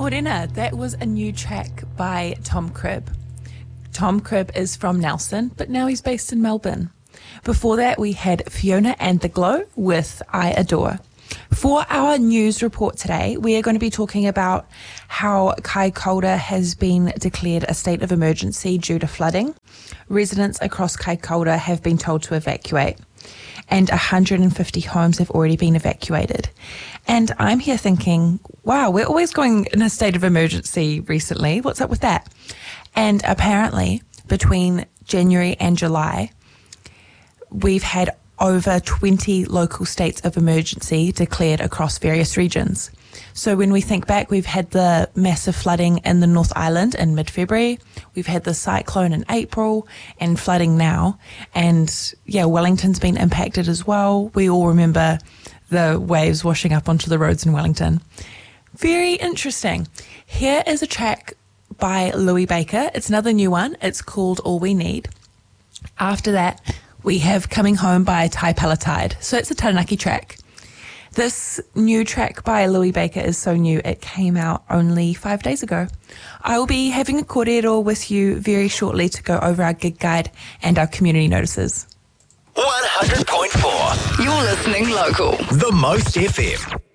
morena, that was a new track by Tom Cribb. Tom Cribb is from Nelson, but now he's based in Melbourne. Before that, we had Fiona and the Glow with I Adore. For our news report today, we are going to be talking about how Kaikoura has been declared a state of emergency due to flooding. Residents across Kaikoura have been told to evacuate, and 150 homes have already been evacuated. And I'm here thinking, wow, we're always going in a state of emergency recently. What's up with that? And apparently, between January and July, we've had over 20 local states of emergency declared across various regions. So when we think back, we've had the massive flooding in the North Island in mid-February. We've had the cyclone in April and flooding now. And yeah, Wellington's been impacted as well. We all remember the waves washing up onto the roads in Wellington. Very interesting. Here is a track by Louis Baker. It's another new one. It's called All We Need. After that, we have Coming Home by Tai Palatide. So it's a Taranaki track. This new track by Louis Baker is so new, it came out only 5 days ago. I will be having a kōrero with you very shortly to go over our gig guide and our community notices. 100.4. You're listening local. The Most FM.